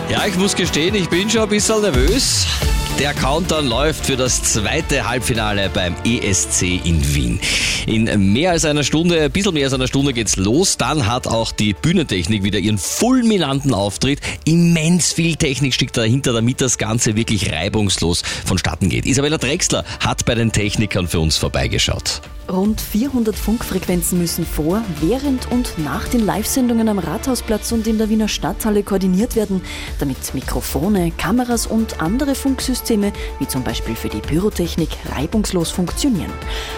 Ja, ich muss gestehen, ich bin schon ein bisschen nervös. Der Countdown läuft für das zweite Halbfinale beim ESC in Wien. In mehr als einer Stunde, ein bisschen mehr als einer Stunde geht's los. Dann hat auch die Bühnentechnik wieder ihren fulminanten Auftritt. Immens viel Technik steckt dahinter, damit das Ganze wirklich reibungslos vonstatten geht. Isabella Drechsler hat bei den Technikern für uns vorbeigeschaut. Rund 400 Funkfrequenzen müssen vor, während und nach den Live-Sendungen am Rathausplatz und in der Wiener Stadthalle koordiniert werden, damit Mikrofone, Kameras und andere Funksysteme, wie zum Beispiel für die Pyrotechnik, reibungslos funktionieren.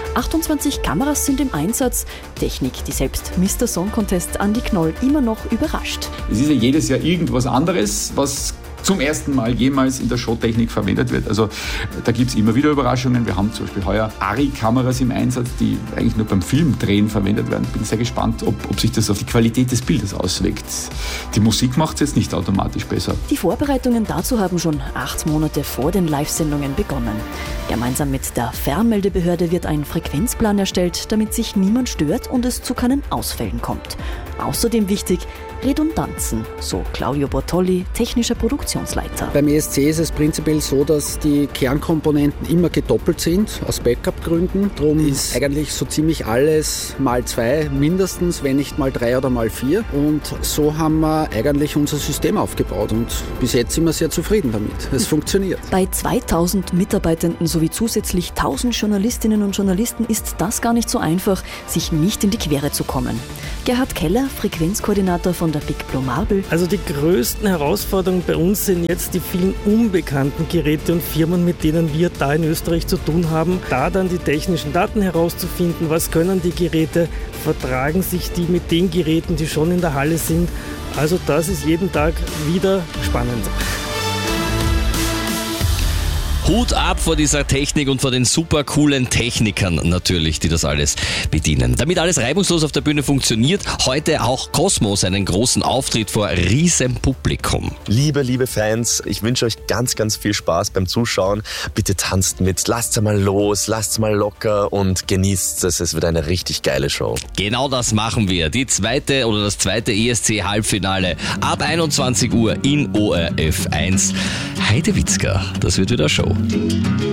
28 Kameras sind im Einsatz, Technik, die selbst Mr. Song Contest Andi Knoll immer noch überrascht. Es ist ja jedes Jahr irgendwas anderes, was zum ersten Mal jemals in der Showtechnik verwendet wird. Also da gibt es immer wieder Überraschungen. Wir haben zum Beispiel heuer ARRI-Kameras im Einsatz, die eigentlich nur beim Filmdrehen verwendet werden. Bin sehr gespannt, ob sich das auf die Qualität des Bildes auswirkt. Die Musik macht es jetzt nicht automatisch besser. Die Vorbereitungen dazu haben schon 8 Monate vor den Live-Sendungen begonnen. Gemeinsam mit der Fernmeldebehörde wird ein Frequenzplan erstellt, damit sich niemand stört und es zu keinen Ausfällen kommt. Außerdem wichtig, Redundanzen, so Claudio Bortolli, technischer Produktionsleiter. Beim ESC ist es prinzipiell so, dass die Kernkomponenten immer gedoppelt sind, aus Backup-Gründen. Darum ist eigentlich so ziemlich alles mal 2 mindestens, wenn nicht mal 3 oder mal 4. Und so haben wir eigentlich unser System aufgebaut und bis jetzt sind wir sehr zufrieden damit. Es funktioniert. Bei 2000 Mitarbeitenden sowie zusätzlich 1000 Journalistinnen und Journalisten ist das gar nicht so einfach, sich nicht in die Quere zu kommen. Gerhard Keller, Frequenzkoordinator von der Big Blue Marble. Also die größten Herausforderungen bei uns sind jetzt die vielen unbekannten Geräte und Firmen, mit denen wir da in Österreich zu tun haben. Da dann die technischen Daten herauszufinden, was können die Geräte, vertragen sich die mit den Geräten, die schon in der Halle sind. Also das ist jeden Tag wieder spannend. Hut ab vor dieser Technik und vor den super coolen Technikern natürlich, die das alles bedienen. Damit alles reibungslos auf der Bühne funktioniert, heute auch Cosmos einen großen Auftritt vor riesem Publikum. Liebe Fans, ich wünsche euch ganz, ganz viel Spaß beim Zuschauen. Bitte tanzt mit, lasst mal los, lasst mal locker und genießt es. Es wird eine richtig geile Show. Genau das machen wir. Das zweite ESC-Halbfinale ab 21 Uhr in ORF 1. Heide Witzka, das wird wieder Show.